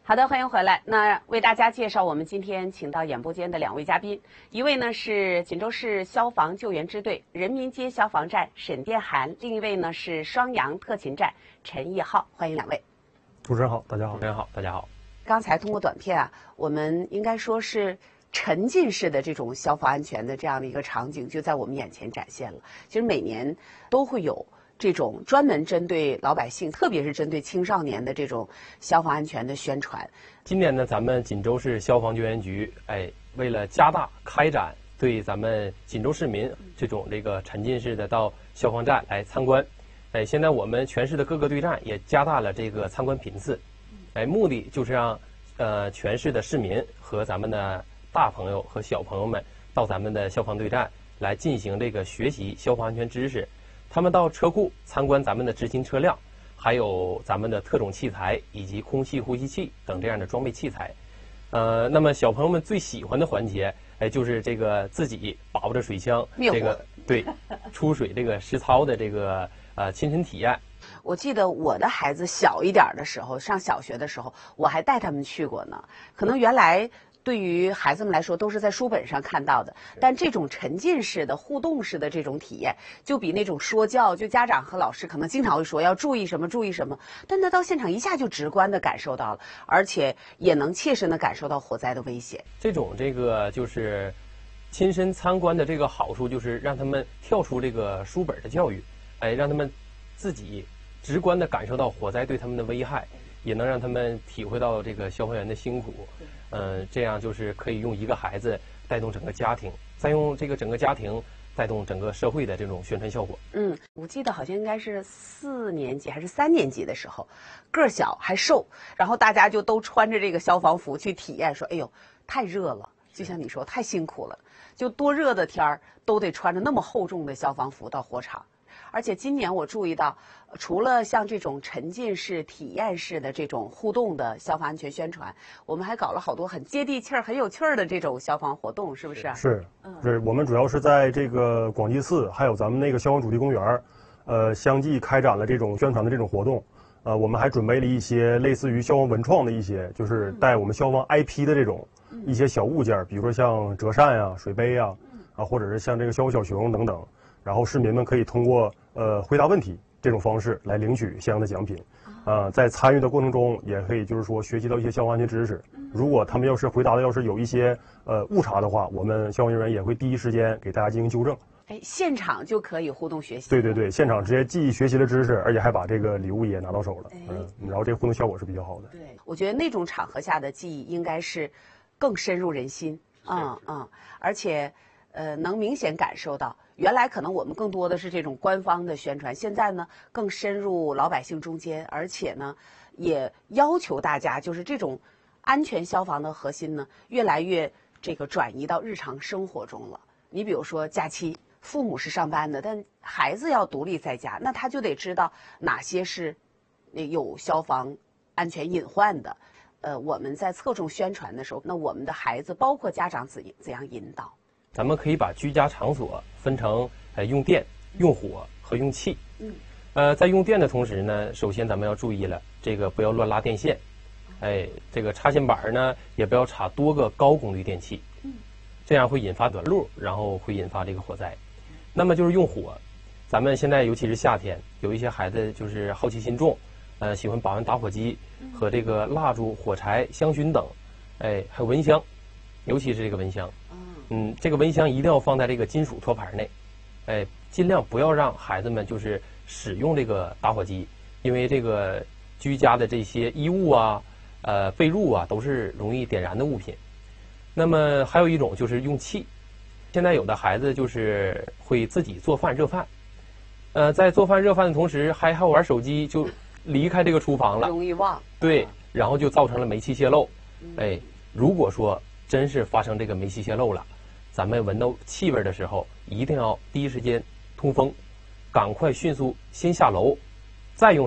好的，欢迎回来。那为大家介绍我们今天请到演播间的2位嘉宾，一位呢是锦州市消防救援支队人民街消防站沈殿涵，另一位呢是双阳特勤站陈义浩。欢迎2位。 主持人好，大家好。 主持人好，大家好。 刚才通过短片啊，我们应该说是沉浸式的这种消防安全的这样的一个场景就在我们眼前展现了。其实每年都会有这种专门针对老百姓，特别是针对青少年的这种消防安全的宣传。 今年呢，咱们锦州市消防救援局，为了加大开展对咱们锦州市民这个沉浸式的到消防站来参观，现在我们全市的各个队站也加大了这个参观频次，目的就是让全市的市民和咱们的大朋友和小朋友们到咱们的消防队站来进行这个学习消防安全知识。他们到车库参观咱们的执勤车辆，还有咱们的特种器材以及空气呼吸器等这样的装备器材。那么小朋友们最喜欢的环节，就是这个自己把握着水枪，这个对出水这个实操的这个亲身体验。 我记得我的孩子小一点的时候，上小学的时候，我还带他们去过呢。可能原来对于孩子们来说都是在书本上看到的，但这种沉浸式的互动式的这种体验，就比那种说教，就家长和老师可能经常会说要注意什么注意什么，但他到现场一下就直观的感受到了，而且也能切身的感受到火灾的危险。 这个就是亲身参观的这个好处，就是让他们跳出这个书本的教育，让他们自己直观的感受到火灾对他们的危害，也能让他们体会到这个消防员的辛苦。这样就是可以用一个孩子带动整个家庭，再用这个整个家庭带动整个社会的这种宣传效果。 我记得好像应该是4年级还是3年级的时候，个儿小还瘦，然后大家就都穿着这个消防服去体验，说哎呦太热了，就像你说太辛苦了，就多热的天儿都得穿着那么厚重的消防服到火场。而且今年我注意到，除了像这种沉浸式、体验式的这种互动的消防安全宣传，我们还搞了好多很接地气儿、很有趣儿的这种消防活动，是不是？ 是，我们主要是在这个广济寺，还有咱们那个消防主题公园，相继开展了这种宣传的这种活动。我们还准备了一些类似于消防文创的一些，就是带我们消防 IP 的这种一些小物件，比如说像折扇呀、水杯呀，或者是像这个消防小熊等等。然后市民们可以通过回答问题这种方式来领取相应的奖品，在参与的过程中也可以就是说学习到一些消防安全知识。如果他们要是回答的有一些误差的话，我们消防人员也会第一时间给大家进行纠正。 现场就可以互动学习。 对，现场直接既学习了知识，而且还把这个礼物也拿到手了。然后这个互动效果是比较好的。 对，我觉得那种场合下的记忆应该是更深入人心。而且能明显感受到。原来可能我们更多的是这种官方的宣传，现在呢更深入老百姓中间，而且呢也要求大家就是这种安全消防的核心呢越来越这个转移到日常生活中了。你比如说假期，父母是上班的，但孩子要独立在家，那他就得知道哪些是有消防安全隐患的。我们在侧重宣传的时候，那我们的孩子包括家长怎样引导？ 咱们可以把居家场所分成用电、用火和用气。在用电的同时呢，首先咱们要注意了，这个不要乱拉电线，这个插线板呢也不要插多个高功率电器，这样会引发短路，然后会引发这个火灾。那么就是用火，咱们现在尤其是夏天，有一些孩子就是好奇心重，喜欢把玩打火机和这个蜡烛、火柴、香薰等，还有蚊香，尤其是这个蚊香。这个蚊香一定要放在这个金属托盘内，尽量不要让孩子们就是使用这个打火机，因为这个居家的这些衣物啊、被褥啊都是容易点燃的物品。那么还有一种就是用气，现在有的孩子就是会自己做饭热饭，在做饭热饭的同时还玩手机，就离开这个厨房了， 容易忘。 对，然后就造成了煤气泄漏。如果说真是发生这个煤气泄漏了，咱们闻到气味的时候，一定要第一时间通风，赶快迅速先下楼，再用